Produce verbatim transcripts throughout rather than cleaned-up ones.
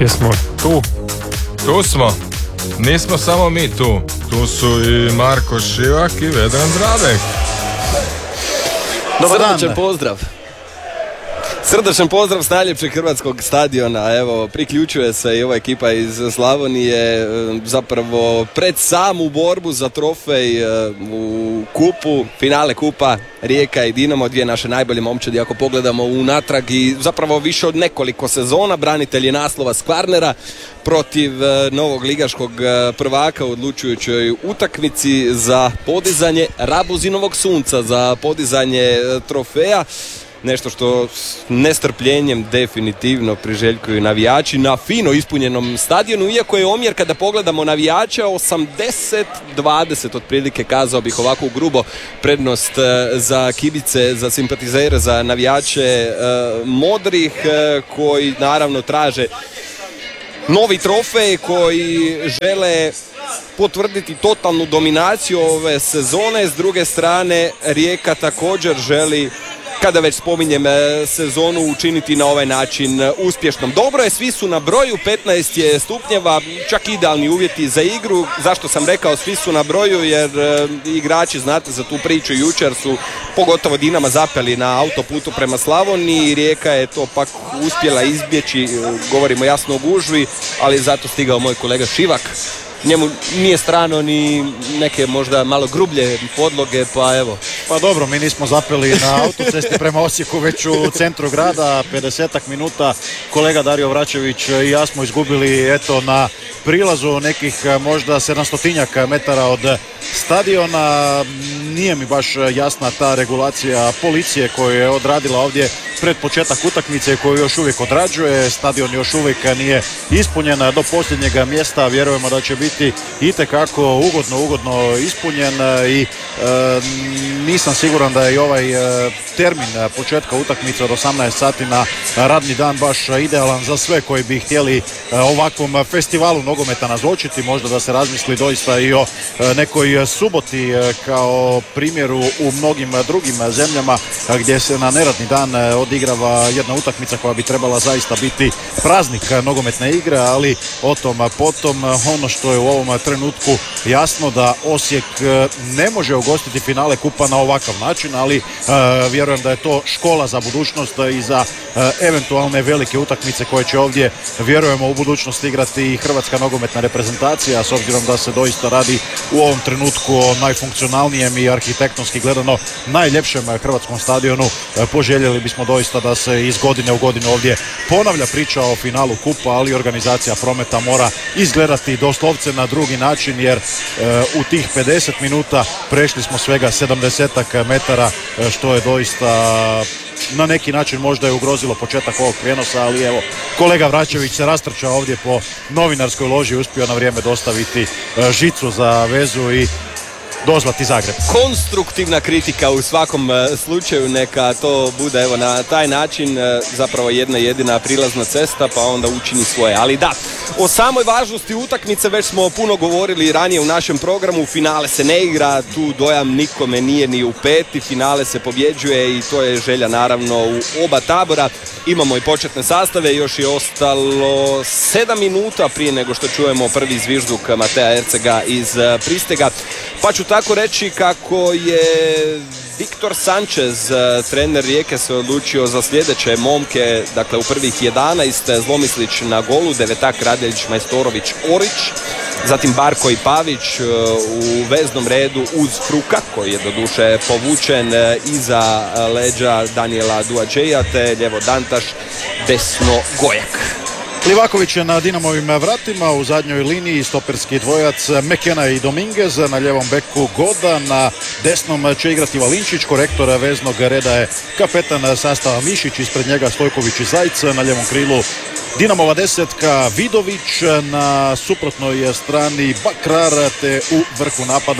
Jesmo tu? Tu smo. Nismo samo mi tu. Tu su i Marko Šivak i Vedran Dradek. Dobar dan. Srdačan pozdrav. Srdačan pozdrav s najljepšeg hrvatskog stadiona. Evo, priključuje se i ova ekipa iz Slavonije zapravo pred samu borbu za trofej u kupu, finale kupa Rijeka i Dinamo, dvije naše najbolje momčadi ako pogledamo unatrag i zapravo više od nekoliko sezona, branitelji naslova s Kvarnera protiv novog ligaškog prvaka u odlučujućoj utakmici za podizanje Rabuzinovog sunca, za podizanje trofeja. Nešto što s nestrpljenjem definitivno priželjkuju navijači na fino ispunjenom stadionu, iako je omjer kada pogledamo navijača osamdeset dvadeset otprilike, kazao bih ovako grubo, prednost za kibice, za simpatizere, za navijače modrih koji naravno traže novi trofej, koji žele potvrditi totalnu dominaciju ove sezone. S druge strane Rijeka također želi, kada već spominjem sezonu, učiniti na ovaj način uspješnom. Dobro je, svi su na broju, petnaest je stupnjeva, čak idealni uvjeti za igru. Zašto sam rekao svi su na broju? Jer igrači, znate za tu priču, jučer su pogotovo Dinama zapeli na autoputu prema Slavoniji. Rijeka je to pak uspjela izbjeći, govorimo jasno o gužvi, ali zato stigao moj kolega Šivak. Njemu nije strano ni neke možda malo grublje podloge, pa evo. Pa dobro, mi nismo zapeli na autocesti prema Osijeku, već u centru grada, pedesetak minuta. Kolega Dario Vračević i ja smo izgubili eto na prilazu nekih možda sedamstotinjak metara od stadiona. Nije mi baš jasna ta regulacija policije koju je odradila ovdje pred početak utakmice, koju još uvijek odrađuje. Stadion još uvijek nije ispunjen do posljednjega mjesta. Vjerujemo da će biti itekako ugodno, ugodno ispunjen i e, nisam siguran da je i ovaj e, termin početka utakmice od osamnaest sati na radni dan baš idealan za sve koji bi htjeli e, ovakvom festivalu nogometa nazočiti. Možda da se razmisli doista i o e, nekoj suboti e, kao primjeru u mnogim drugim zemljama gdje se na neradni dan e, odigrava jedna utakmica koja bi trebala zaista biti praznik nogometne igre, ali o tom potom. Ono što je u ovom trenutku jasno da Osijek ne može ugostiti finale kupa na ovakav način, ali e, vjerujem da je to škola za budućnost i za e, eventualne velike utakmice koje će ovdje, vjerujemo, u budućnosti igrati i hrvatska nogometna reprezentacija, s obzirom da se doista radi u ovom trenutku o najfunkcionalnijem i arhitektonski gledano najljepšem hrvatskom stadionu. E, poželjeli bismo doista da se iz godine u godinu ovdje ponavlja priča o finalu kupa, ali organizacija prometa mora izgledati doslovce na drugi način, jer e, u tih pedeset minuta prešli smo svega sedamdesetak metara, e, što je doista na neki način možda je ugrozilo početak ovog prijenosa, ali evo, kolega Vračević se rastrčao ovdje po novinarskoj loži, uspio na vrijeme dostaviti e, žicu za vezu i dozvati Zagreb. Konstruktivna kritika u svakom slučaju, neka to bude evo na taj način, zapravo jedna jedina prilazna cesta, pa onda učini svoje. Ali da, o samoj važnosti utakmice već smo puno govorili ranije u našem programu. Finale se ne igra, tu dojam nikome nije ni u peti, finale se pobjeđuje i to je želja naravno u oba tabora. Imamo i početne sastave, još je ostalo sedam minuta prije nego što čujemo prvi zvižduk Mateja Ercega iz Pristega, pa ću tako reći kako je Viktor Sanchez, trener Rijeke, se odlučio za sljedeće momke, dakle u prvih jedanaest, Zlomislić na golu, devetak Radeljić, Majstorović, Orić, zatim Barko i Pavić u veznom redu uz Fruka, koji je doduše povučen iza leđa Daniela Duadžeja, te ljevo Dantaš, desno Gojak. Livaković je na Dinamovim vratima, u zadnjoj liniji stoperski dvojac Mekena i Dominguez, na ljevom beku Goda, na desnom će igrati Valinčić, korektor veznog reda je kapetan sastava Mišić, ispred njega Stojković i Zajc, na ljevom krilu Dinamova desetka Vidović, na suprotnoj strani Bakrar, te u vrhu napada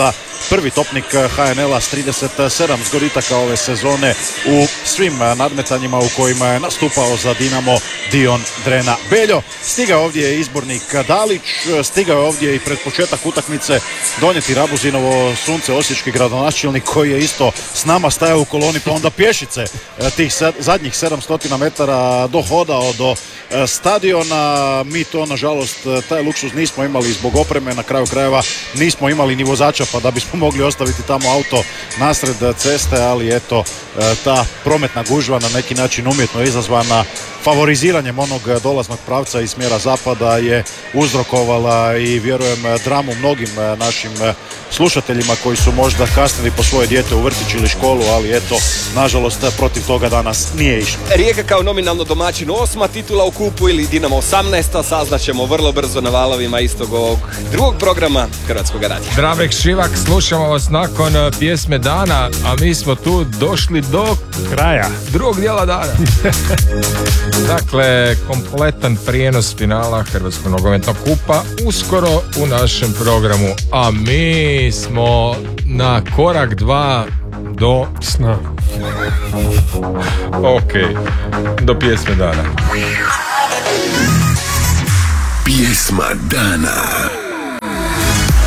prvi topnik H N L-a s trideset sedam zgoritaka ove sezone u svim nadmetanjima u kojima je nastupao za Dinamo Dion Drena Beljo. Stigao ovdje je izbornik Dalić, stigao je ovdje i pred početak utakmice donijeti Rabuzinovo sunce osječki gradonačelnik koji je isto s nama stajao u koloni pa onda pješice tih zadnjih sedamsto metara dohodao do stadiona. Mi to nažalost taj luksuz nismo imali zbog opreme, na kraju krajeva nismo imali ni vozača pa da bismo mogli ostaviti tamo auto nasred ceste, ali eto ta prometna gužva na neki način umjetno izazvana favoriziranjem onog dolaznog pravca iz smjera zapada je uzrokovala i vjerujem dramu mnogim našim slušateljima koji su možda kasnili po svoje dijete u vrtić ili školu, ali eto, nažalost protiv toga danas nije išlo. Rijeka kao nominalno domaćin osma titula u kupu ili Dinamo osamnaesta, saznaćemo vrlo brzo na valovima istog ovog drugog programa Hrvatskog radija. Dravek Šivak, slušamo vas nakon pjesme dana, a mi smo tu došli do kraja drugog dijela dana. Dakle, kompletan prijenos finala Hrvatskog nogometnog kupa uskoro u našem programu, a mi smo na korak dva do sna. Ok, do pjesme dana. Pjesma dana.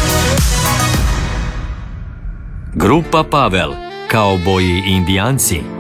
Grupa Pavel, Kauboji i Indijanci.